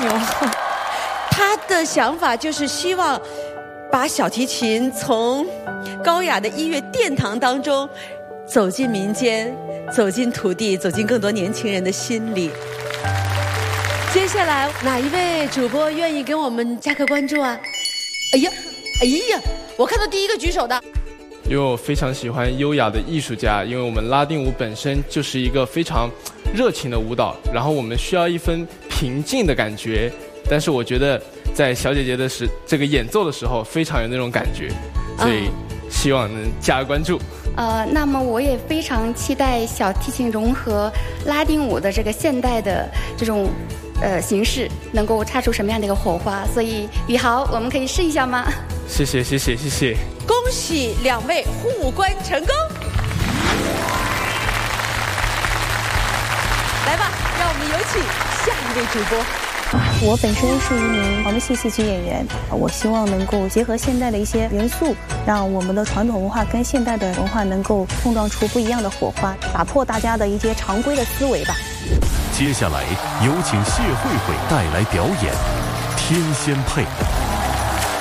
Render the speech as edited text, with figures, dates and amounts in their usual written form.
牛。他的想法就是希望把小提琴从高雅的音乐殿堂当中走进民间，走进土地，走进更多年轻人的心里。接下来哪一位主播愿意跟我们加个关注啊？哎呀，我看到第一个举手的。 因为我非常喜欢优雅的艺术家，因为我们拉丁舞本身就是一个非常热情的舞蹈，然后我们需要一份平静的感觉，但是我觉得在小姐姐的这个演奏的时候非常有那种感觉，所以希望能加个关注。 那么我也非常期待小提琴融合拉丁舞的这个现代的这种形式能够擦出什么样的一个火花，所以宇豪，我们可以试一下吗？ 谢谢。 恭喜两位互关成功。来吧，让我们有请下一位主播。 我本身是一名黄梅戏戏曲演员，我希望能够结合现代的一些元素，让我们的传统文化跟现代的文化能够碰撞出不一样的火花，打破大家的一些常规的思维吧。 接下来有请谢慧慧带来表演《天仙配》。